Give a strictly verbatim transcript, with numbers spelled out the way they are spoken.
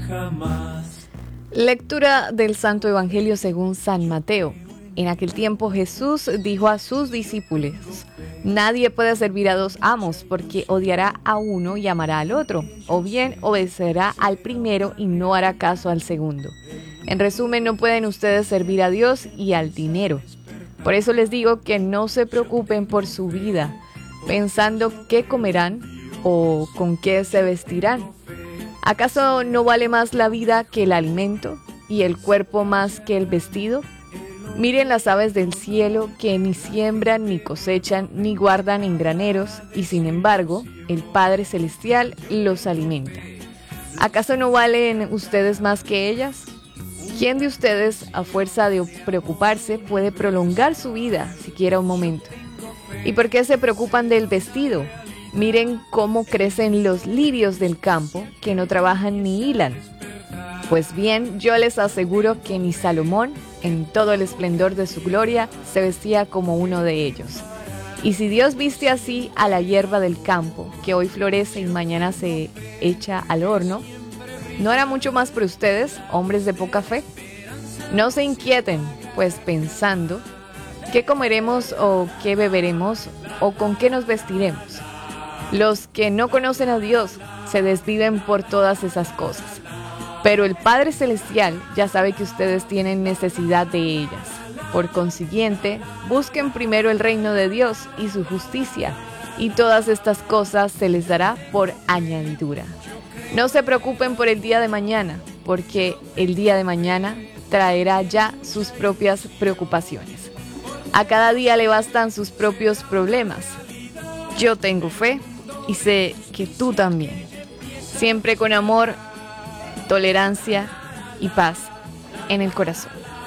jamás. Lectura del Santo Evangelio según San Mateo. En aquel tiempo Jesús dijo a sus discípulos: nadie puede servir a dos amos, porque odiará a uno y amará al otro, o bien obedecerá al primero y no hará caso al segundo. En resumen, no pueden ustedes servir a Dios y al dinero. Por eso les digo que no se preocupen por su vida, pensando qué comerán o con qué se vestirán. ¿Acaso no vale más la vida que el alimento y el cuerpo más que el vestido? Miren las aves del cielo, que ni siembran, ni cosechan, ni guardan en graneros, y sin embargo, el Padre Celestial los alimenta. ¿Acaso no valen ustedes más que ellas? ¿Quién de ustedes, a fuerza de preocuparse, puede prolongar su vida siquiera un momento? ¿Y por qué se preocupan del vestido? Miren cómo crecen los lirios del campo, que no trabajan ni hilan. Pues bien, yo les aseguro que ni Salomón, en todo el esplendor de su gloria, se vestía como uno de ellos. Y si Dios viste así a la hierba del campo, que hoy florece y mañana se echa al horno, ¿no hará mucho más por ustedes, hombres de poca fe? No se inquieten, pues pensando, ¿qué comeremos o qué beberemos o con qué nos vestiremos? Los que no conocen a Dios se desviven por todas esas cosas. Pero el Padre Celestial ya sabe que ustedes tienen necesidad de ellas. Por consiguiente, busquen primero el reino de Dios y su justicia, y todas estas cosas se les dará por añadidura. No se preocupen por el día de mañana, porque el día de mañana traerá ya sus propias preocupaciones. A cada día le bastan sus propios problemas. Yo tengo fe y sé que tú también. Siempre con amor, tolerancia y paz en el corazón.